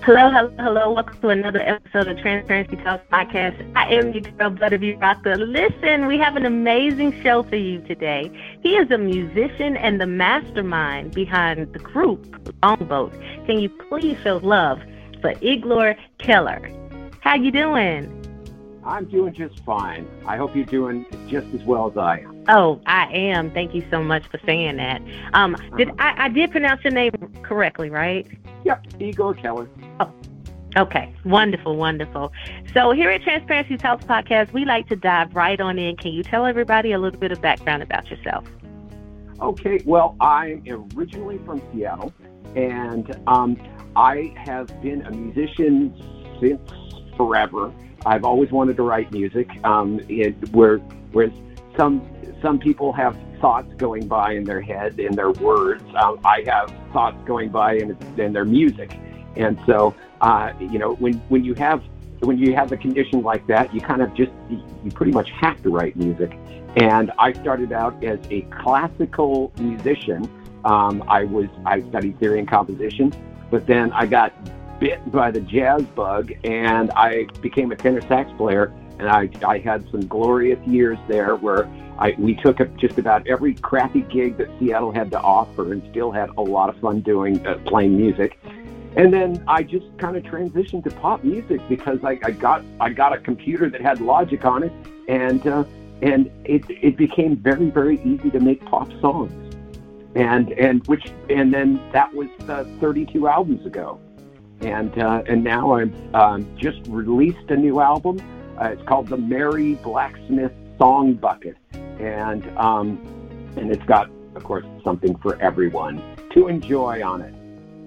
Hello, hello, hello. Welcome to another episode of Transparency Talks Podcast. I am your girl, Butterview Rocker. Listen, we have an amazing show for you today. He is a musician and the mastermind behind the group Longboat. Can you please show love for Igor Keller? How you doing? I'm doing just fine. I hope you're doing just as well as I am. Oh, I am. Thank you so much for saying that. I did pronounce your name correctly, right? Yep, Igor Keller. Oh, okay. Wonderful, wonderful. So here at Transparency Talks Podcast, we like to dive right on in. Can you tell everybody a little bit of background about yourself? Okay, well, I'm originally from Seattle, and I have been a musician since forever. I've always wanted to write music, whereas some people have thoughts going by in their head, in their words. I have thoughts going by in their music. And so, when you have a condition like that, you kind of you pretty much have to write music. And I started out as a classical musician. I studied theory and composition, but then I got bit by the jazz bug, and I became a tenor sax player. And I had some glorious years there where we took up just about every crappy gig that Seattle had to offer, and still had a lot of fun playing music. And then I just kind of transitioned to pop music because I got a computer that had Logic on it, and it became very, very easy to make pop songs. And then that was 32 albums ago, and now I'm just released a new album. It's called the Mary Blacksmith Song Bucket, and it's got, of course, something for everyone to enjoy on it.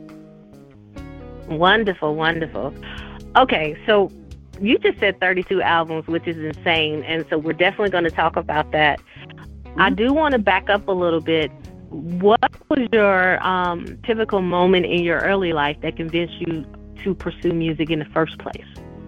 Wonderful, wonderful. Okay, so you just said 32 albums, which is insane, and so we're definitely going to talk about that. I do want to back up a little bit. What was your typical moment in your early life that convinced you to pursue music in the first place?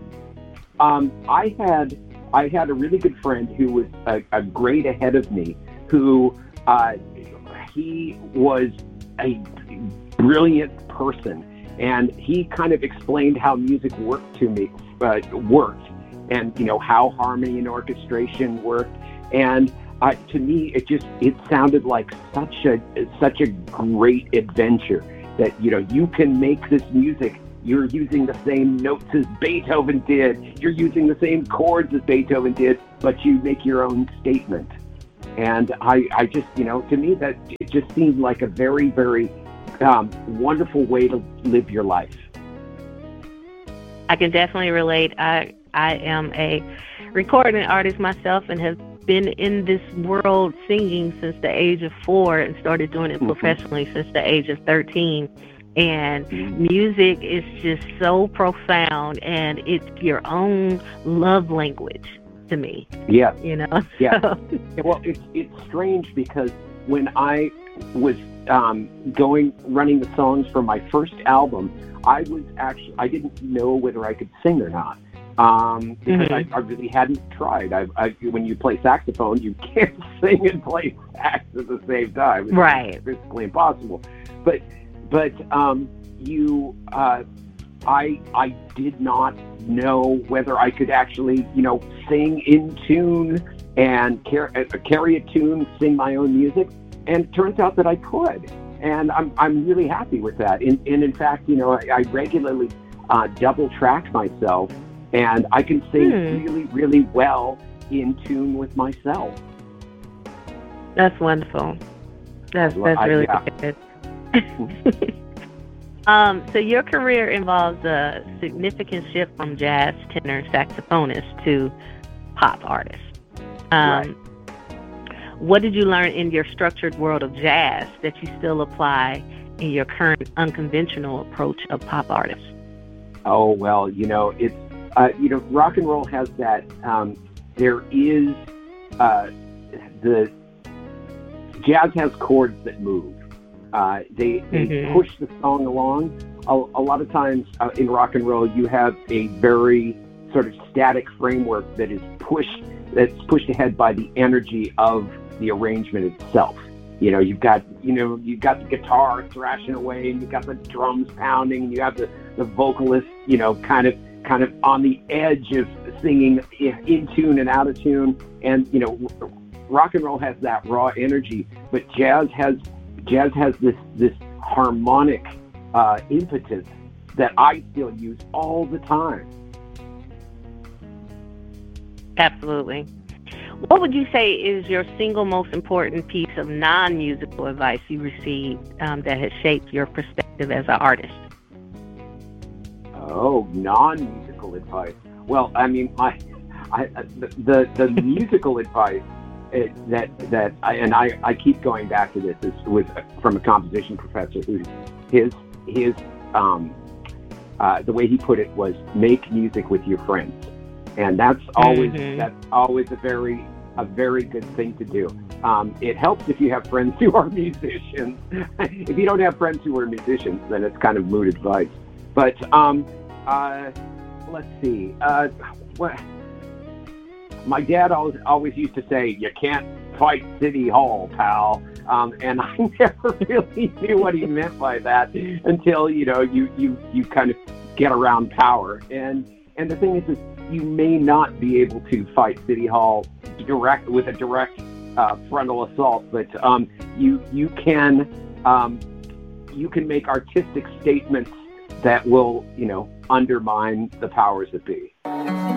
I had a really good friend who was a grade ahead of me, who he was a brilliant person. And he kind of explained how music worked to me, and how harmony and orchestration worked. And to me, it sounded like such a great adventure that you can make this music. You're using the same notes as Beethoven did. You're using the same chords as Beethoven did, but you make your own statement. And I just, to me, that it just seemed like a very, very wonderful way to live your life. I can definitely relate. I am a recording artist myself and have been in this world singing since the age of 4 and started doing it professionally since the age of 13. And music is just so profound, and it's your own love language to me. Yeah. Yeah. Well, it's strange because when I was running the songs for my first album, I didn't know whether I could sing or not, because I really hadn't tried. When you play saxophone, you can't sing and play sax at the same time. It's right. physically impossible. But I did not know whether I could actually, sing in tune and carry a tune, sing my own music. And it turns out that I could, and I'm really happy with that. And in fact, I regularly double track myself, and I can sing really, really well in tune with myself. That's wonderful. That's really good. So your career involves a significant shift from jazz tenor saxophonist to pop artist. Right. What did you learn in your structured world of jazz that you still apply in your current unconventional approach of pop artists? Oh, well, it's, rock and roll has that, there is, the jazz has chords that move. They push the song along. A lot of times in rock and roll, you have a very sort of static framework that's pushed ahead by the energy of the arrangement itself. You've got the guitar thrashing away, and you've got the drums pounding, and you have the the vocalist, kind of on the edge of singing in tune and out of tune. And, rock and roll has that raw energy, but jazz has this harmonic impetus that I still use all the time. Absolutely. What would you say is your single most important piece of non-musical advice you received that has shaped your perspective as an artist? Oh, non-musical advice. Well, I mean, the musical advice that I keep going back to this was from a composition professor who his the way he put it was make music with your friends, and that's always a very good thing to do. It helps if you have friends who are musicians. If you don't have friends who are musicians, then it's kind of moot advice. But let's see. My dad always used to say, "You can't fight City Hall, pal." And I never really knew what he meant by that until you kind of get around power. And the thing is you may not be able to fight City Hall with a direct frontal assault, but you can make artistic statements that will undermine the powers that be.